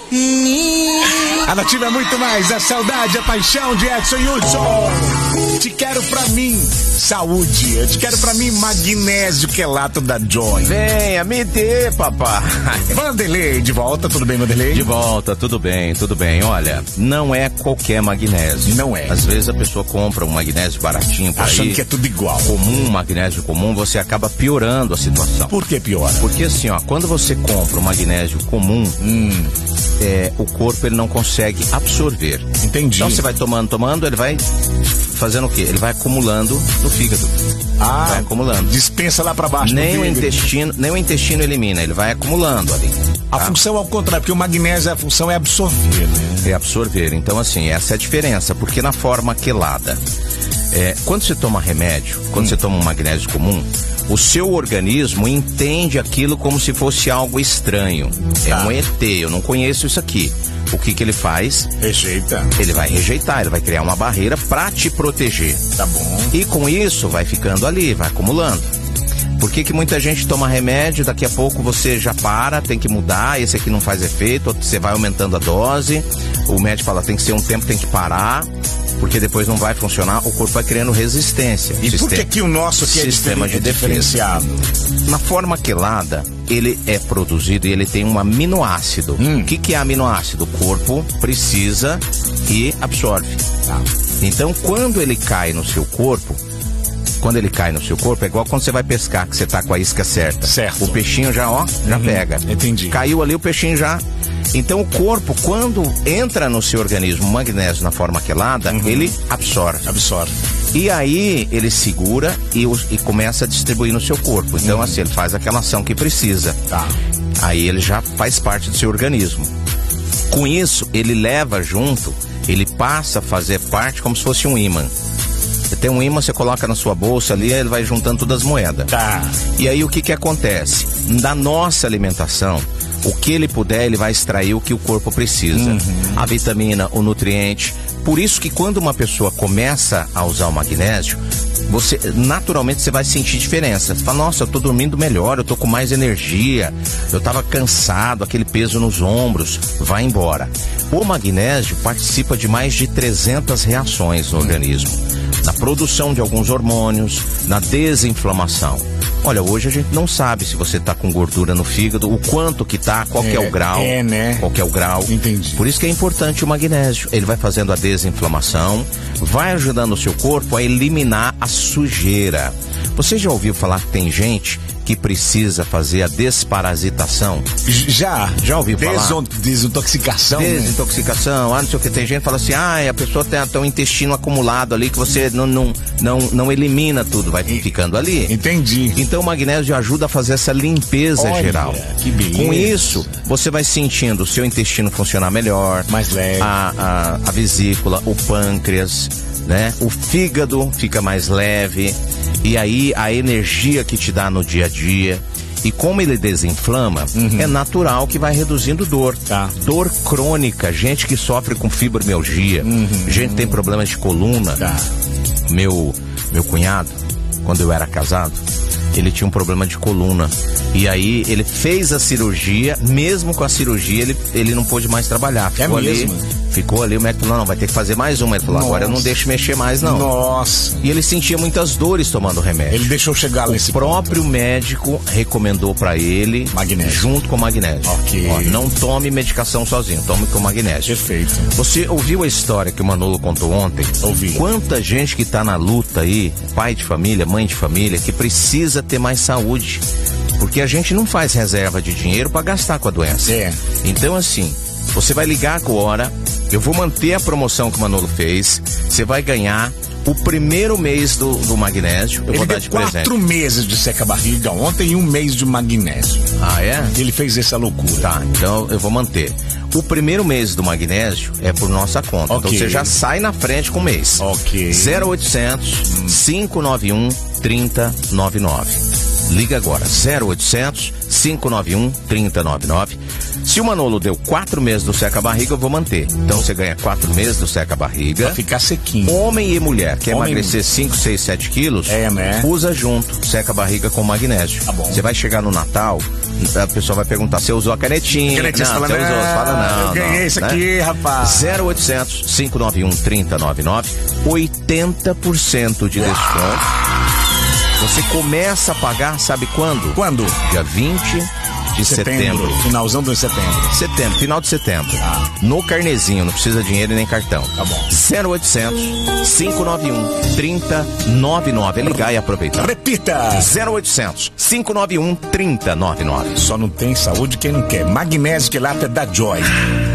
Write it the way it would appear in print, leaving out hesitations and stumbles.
A Nativa é muito mais, a saudade, a paixão de Edson Hudson. Te quero pra mim, saúde. Eu te quero pra mim, magnésio quelato da Joy. Venha, me dê, papai. Vanderlei, de volta, tudo bem, Vanderlei? De volta, tudo bem, tudo bem. Olha, não é qualquer magnésio. Não é. Às vezes a pessoa compra um magnésio baratinho por achando aí, que é tudo igual. Comum, magnésio comum, você acaba piorando a situação. Por que piora? Porque assim, ó, quando você compra um magnésio comum, o corpo ele não consegue absorver. Entendi. Então você vai tomando, ele vai fazendo o quê? Ele vai acumulando no fígado. Vai acumulando. Dispensa lá pra baixo. Nem o intestino elimina, ele vai acumulando ali. A função ao contrário, porque o magnésio, a função é absorver, né? É absorver. Então, assim, essa é a diferença, porque na forma quelada, quando você toma remédio, quando você toma um magnésio comum, o seu organismo entende aquilo como se fosse algo estranho. É um ET, eu não conheço isso aqui. O que ele faz? Rejeita. Ele vai rejeitar, ele vai criar uma barreira pra te proteger. Tá bom. E com isso vai ficando ali, vai acumulando. Por que muita gente toma remédio, daqui a pouco você já para, tem que mudar, esse aqui não faz efeito, você vai aumentando a dose, o médico fala, tem que ser um tempo, tem que parar, porque depois não vai funcionar, o corpo vai criando resistência. E por que o nosso aqui sistema de diferenciado? Na forma quelada, ele é produzido e ele tem um aminoácido. O que é aminoácido? O corpo precisa e absorve. Então, quando ele cai no seu corpo, é igual quando você vai pescar, que você tá com a isca certa. Certo. O peixinho já pega. Entendi. Caiu ali, o peixinho já... Então o corpo, quando entra no seu organismo o magnésio na forma quelada, ele absorve. E aí ele segura e começa a distribuir no seu corpo. Então assim, ele faz aquela ação que precisa. Aí ele já faz parte do seu organismo. Com isso, ele leva junto, ele passa a fazer parte como se fosse um ímã. Você tem um ímã, você coloca na sua bolsa ali, ele vai juntando todas as moedas. E aí o que acontece? Da nossa alimentação, o que ele puder, ele vai extrair o que o corpo precisa. A vitamina, o nutriente. Por isso que quando uma pessoa começa a usar o magnésio, naturalmente você vai sentir diferença. Você fala, nossa, eu tô dormindo melhor, eu tô com mais energia, eu tava cansado, aquele peso nos ombros, vai embora. O magnésio participa de mais de 300 reações no organismo. Na produção de alguns hormônios, na desinflamação. Olha, hoje a gente não sabe se você tá com gordura no fígado, o quanto que tá, qual que é o grau. Né? Qual que é o grau. Entendi. Por isso que é importante o magnésio. Ele vai fazendo a desinflamação, vai ajudando o seu corpo a eliminar a sujeira. Você já ouviu falar que tem gente que precisa fazer a desparasitação? Já ouvi falar. Desintoxicação. Desintoxicação, não sei o que. Tem gente que fala assim, a pessoa tem um intestino acumulado ali que você não elimina tudo, vai ficando ali. Entendi. Então o magnésio ajuda a fazer essa limpeza geral. Que beleza. Com isso, você vai sentindo o seu intestino funcionar melhor. Mais leve. A vesícula, o pâncreas, né? O fígado fica mais leve. E aí a energia que te dá no dia a dia. E como ele desinflama, é natural que vai reduzindo dor. Dor crônica, gente que sofre com fibromialgia, gente que tem problemas de coluna. Meu cunhado, quando eu era casado, ele tinha um problema de coluna. E aí ele fez a cirurgia, mesmo com a cirurgia ele não pôde mais trabalhar. Ficou ali, o médico falou, não, vai ter que fazer mais uma. Ele falou, agora eu não deixo mexer mais, não. Nossa. E ele sentia muitas dores tomando remédio. Ele deixou chegar nesse ponto. O próprio médico recomendou pra ele magnésio. Junto com magnésio. Ó, não tome medicação sozinho, tome com magnésio. Perfeito. Você ouviu a história que o Manolo contou ontem? Ouvi. Quanta gente que tá na luta aí, pai de família, mãe de família, que precisa ter mais saúde. Porque a gente não faz reserva de dinheiro pra gastar com a doença. Então assim, você vai ligar agora, eu vou manter a promoção que o Manolo fez, você vai ganhar o primeiro mês do magnésio, eu vou dar de presente. 4 meses de seca-barriga ontem e 1 mês de magnésio. Ele fez essa loucura. Então eu vou manter. O primeiro mês do magnésio é por nossa conta. Então você já sai na frente com o mês. 0800 591 3099. Liga agora, 0800 591 3099. Se o Manolo deu 4 meses do seca-barriga, eu vou manter. Então você ganha 4 meses do seca-barriga. Pra ficar sequinho. Homem e mulher, quer emagrecer 5, 6, 7 quilos, né? usa junto, seca-barriga com magnésio. Tá bom. Você vai chegar no Natal, a pessoa vai perguntar, você usou a canetinha? Canetinha, não, você você usou, você fala não. Eu ganhei isso aqui, né? rapaz. 0800 591 3099, 80% de desconto. Você começa a pagar, sabe quando? Quando? Dia 20 de setembro. Finalzão de setembro. Setembro, final de setembro. No carnezinho, não precisa dinheiro nem cartão. Tá bom. 0800 591 3099. É ligar e aproveitar. Repita! 0800 591 3099. Só não tem saúde quem não quer. Magnésio quelato é da Joy.